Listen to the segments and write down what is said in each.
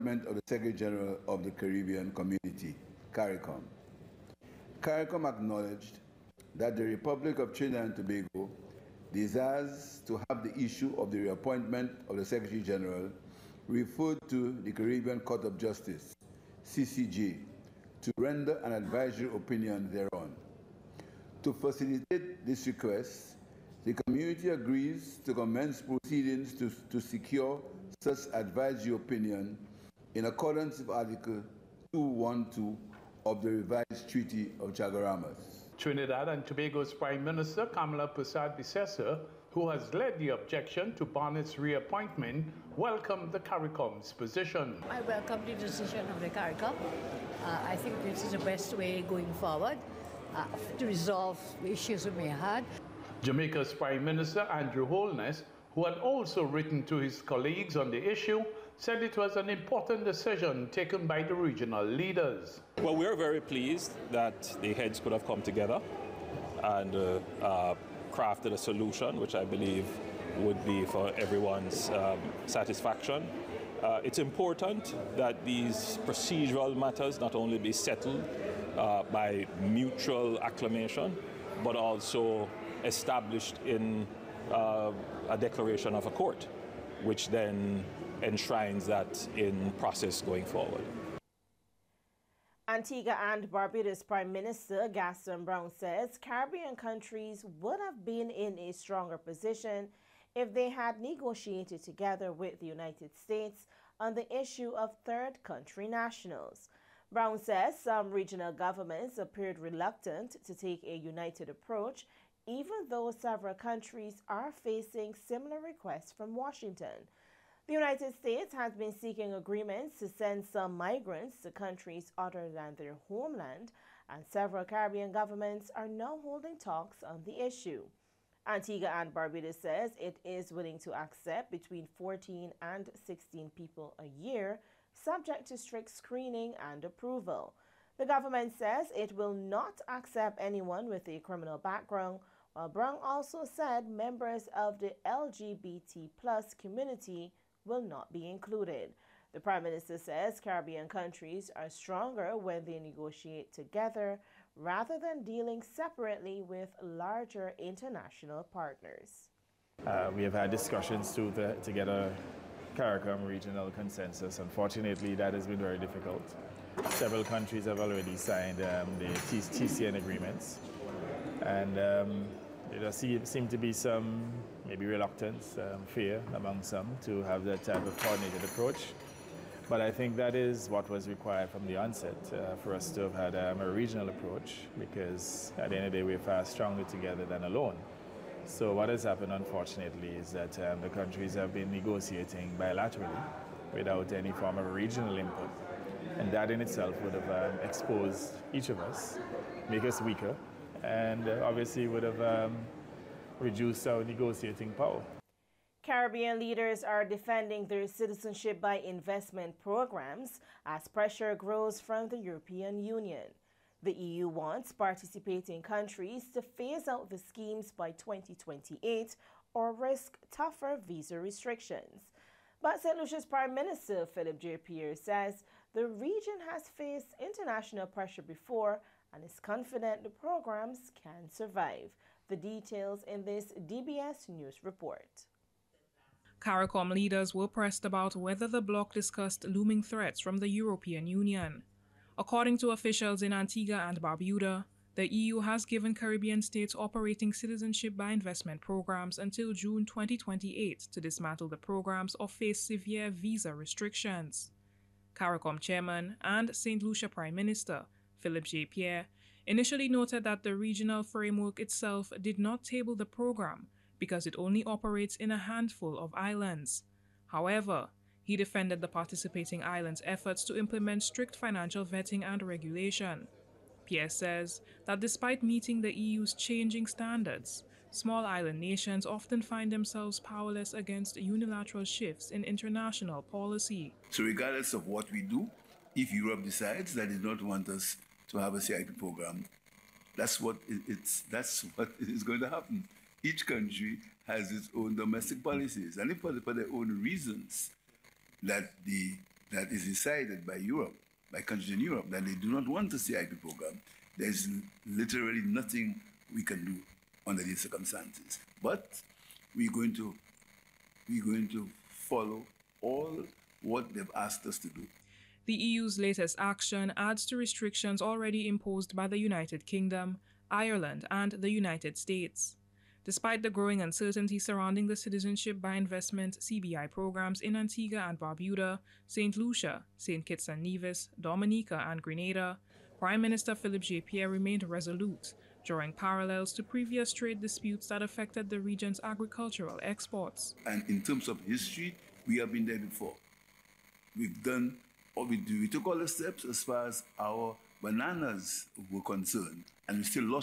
reappointment of the Secretary General of the Caribbean Community, CARICOM. CARICOM acknowledged that the Republic of Trinidad and Tobago desires to have the issue of the reappointment of the Secretary General referred to the Caribbean Court of Justice, CCJ, to render an advisory opinion thereon. To facilitate this request, the community agrees to commence proceedings to secure such advisory opinion in accordance with Article 212 of the revised Treaty of Chaguaramas. Trinidad and Tobago's Prime Minister Kamala Persad-Bissessar, who has led the objection to Barnett's reappointment, welcomed the CARICOM's position. I welcome the decision of the CARICOM. I think this is the best way going forward to resolve the issues we may have had. Jamaica's Prime Minister Andrew Holness, who had also written to his colleagues on the issue, said it was an important decision taken by the regional leaders. Well, we're very pleased that the heads could have come together and crafted a solution which I believe would be for everyone's satisfaction. It's important that these procedural matters not only be settled by mutual acclamation, but also established in a declaration of a court, which then enshrines that in process going forward. Antigua and Barbuda's Prime Minister Gaston Brown says Caribbean countries would have been in a stronger position if they had negotiated together with the United States on the issue of third country nationals. Brown says some regional governments appeared reluctant to take a united approach, even though several countries are facing similar requests from Washington. The United States has been seeking agreements to send some migrants to countries other than their homeland, and several Caribbean governments are now holding talks on the issue. Antigua and Barbuda says it is willing to accept between 14 and 16 people a year, subject to strict screening and approval. The government says it will not accept anyone with a criminal background, while Brown also said members of the LGBT+ community will not be included. The Prime Minister says Caribbean countries are stronger when they negotiate together rather than dealing separately with larger international partners. We have had discussions to get a CARICOM regional consensus. Unfortunately, that has been very difficult. Several countries have already signed the TCN agreements, and there seemed to be some maybe reluctance, fear among some to have that type of coordinated approach. But I think that is what was required from the onset for us to have had a regional approach, because at the end of the day, we're far stronger together than alone. So what has happened, unfortunately, is that the countries have been negotiating bilaterally without any form of regional input. And that in itself would have exposed each of us, make us weaker, and obviously would have reduced our negotiating power. Caribbean leaders are defending their citizenship by investment programs as pressure grows from the European Union. The EU wants participating countries to phase out the schemes by 2028 or risk tougher visa restrictions. But St. Lucia's Prime Minister Philip J. Pierre says the region has faced international pressure before and is confident the programs can survive. The details in this DBS News report. CARICOM leaders were pressed about whether the bloc discussed looming threats from the European Union. According to officials in Antigua and Barbuda, the EU has given Caribbean states operating citizenship by investment programs until June 2028 to dismantle the programs or face severe visa restrictions. CARICOM chairman and St. Lucia Prime Minister Philip J. Pierre initially noted that the regional framework itself did not table the program because it only operates in a handful of islands. However, he defended the participating islands' efforts to implement strict financial vetting and regulation. Pierre says that despite meeting the EU's changing standards, small island nations often find themselves powerless against unilateral shifts in international policy. So regardless of what we do, if Europe decides that it does not want us to have a CIP program, that's what is going to happen. Each country has its own domestic policies, and if for their own reasons that the that is decided by Europe, by countries in Europe, that they do not want the CIP program, there's literally nothing we can do under these circumstances. But we're going to follow all what they've asked us to do. The EU's latest action adds to restrictions already imposed by the United Kingdom, Ireland, and the United States. Despite the growing uncertainty surrounding the Citizenship by Investment (CBI) programs in Antigua and Barbuda, St. Lucia, St. Kitts and Nevis, Dominica, and Grenada, Prime Minister Philippe J. Pierre remained resolute, drawing parallels to previous trade disputes that affected the region's agricultural exports. And in terms of history, we have been there before. We've done what we do. We took all the steps as far as our bananas were concerned, and we still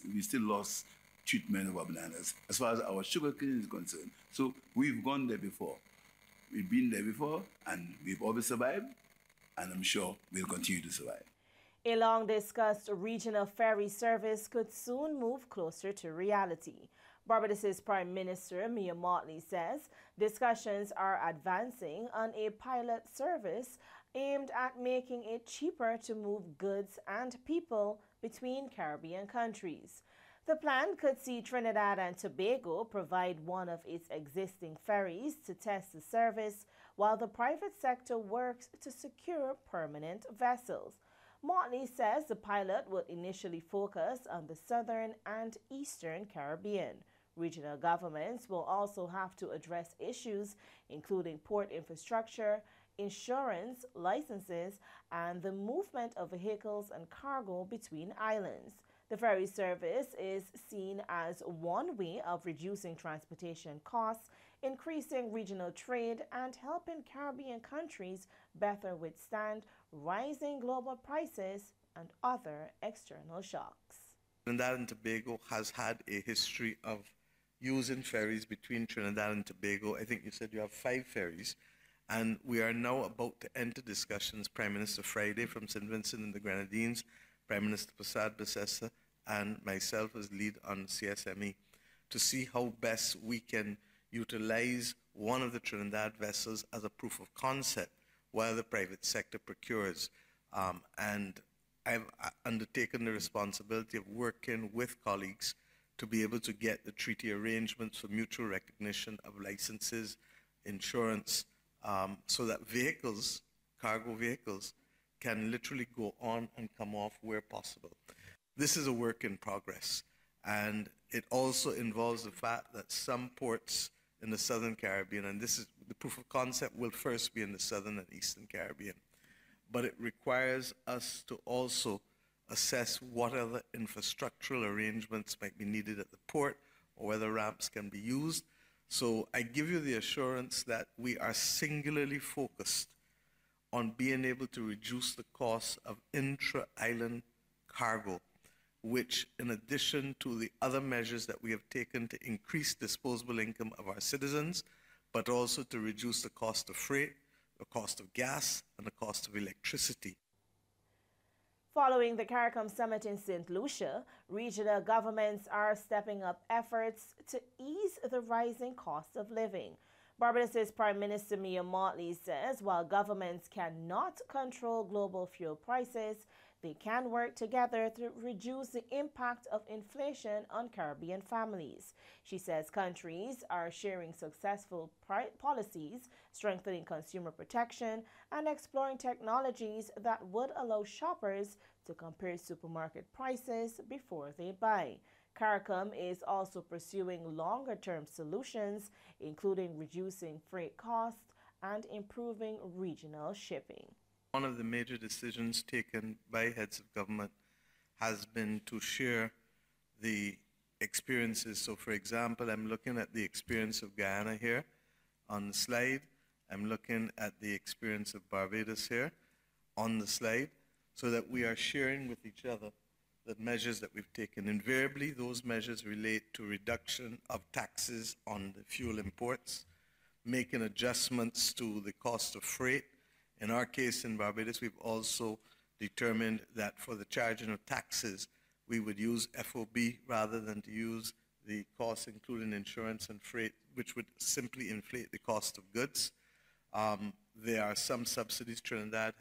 lost treatment of our bananas as far as our sugarcane is concerned. So we've gone there before. We've been there before, and we've always survived, and I'm sure we'll continue to survive. A long-discussed regional ferry service could soon move closer to reality. Barbados's Prime Minister Mia Mottley says discussions are advancing on a pilot service aimed at making it cheaper to move goods and people between Caribbean countries. The plan could see Trinidad and Tobago provide one of its existing ferries to test the service, while the private sector works to secure permanent vessels. Motley says the pilot would initially focus on the southern and eastern Caribbean. Regional governments will also have to address issues including port infrastructure, insurance, licenses, and the movement of vehicles and cargo between islands. The ferry service is seen as one way of reducing transportation costs, increasing regional trade, and helping Caribbean countries better withstand rising global prices and other external shocks. Trinidad and Tobago has had a history of using ferries between Trinidad and Tobago. I think you said you have 5 ferries, and we are now about to enter discussions, Prime Minister Friday from St. Vincent and the Grenadines, Prime Minister Prasad Bessessa, and myself as lead on CSME, to see how best we can utilize one of the Trinidad vessels as a proof of concept while the private sector procures. And I've undertaken the responsibility of working with colleagues to be able to get the treaty arrangements for mutual recognition of licenses, insurance, so that vehicles, cargo vehicles, can literally go on and come off where possible. This is a work in progress, and it also involves the fact that some ports in the Southern Caribbean, and this is the proof of concept, will first be in the Southern and Eastern Caribbean, but it requires us to also assess what other infrastructural arrangements might be needed at the port or whether ramps can be used. So I give you the assurance that we are singularly focused on being able to reduce the cost of intra-island cargo, which, in addition to the other measures that we have taken to increase disposable income of our citizens, but also to reduce the cost of freight, the cost of gas, and the cost of electricity. Following the CARICOM summit in St. Lucia, regional governments are stepping up efforts to ease the rising cost of living. Barbados's Prime Minister Mia Mottley says while governments cannot control global fuel prices, they can work together to reduce the impact of inflation on Caribbean families. She says countries are sharing successful policies, strengthening consumer protection, and exploring technologies that would allow shoppers to compare supermarket prices before they buy. CARICOM is also pursuing longer-term solutions, including reducing freight costs and improving regional shipping. One of the major decisions taken by heads of government has been to share the experiences. So, for example, I'm looking at the experience of Guyana here on the slide. I'm looking at the experience of Barbados here on the slide, so that we are sharing with each other the measures that we've taken. Invariably, those measures relate to reduction of taxes on the fuel imports, making adjustments to the cost of freight. In our case in Barbados, we've also determined that for the charging of taxes, we would use FOB rather than to use the costs including insurance and freight, which would simply inflate the cost of goods. There are some subsidies Trinidad